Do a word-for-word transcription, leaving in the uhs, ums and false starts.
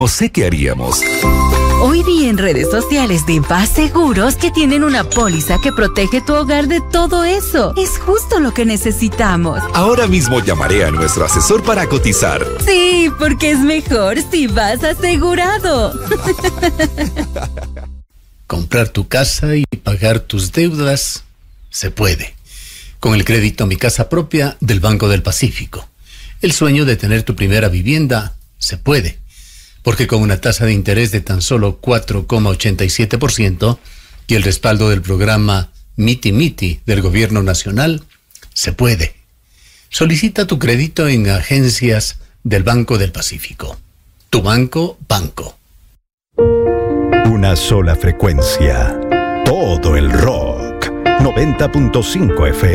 sé qué haríamos. Hoy vi en redes sociales de Paz Seguros que tienen una póliza que protege tu hogar de todo eso. Es justo lo que necesitamos. Ahora mismo llamaré a nuestro asesor para cotizar. Sí, porque es mejor si vas asegurado. Comprar tu casa y pagar tus deudas se puede. Con el crédito Mi Casa Propia del Banco del Pacífico. El sueño de tener tu primera vivienda se puede. Porque con una tasa de interés de tan solo cuatro coma ochenta y siete por ciento y el respaldo del programa Miti Miti del Gobierno Nacional, se puede. Solicita tu crédito en agencias del Banco del Pacífico. Tu banco, banco. Una sola frecuencia. Todo el rock. noventa punto cinco F M.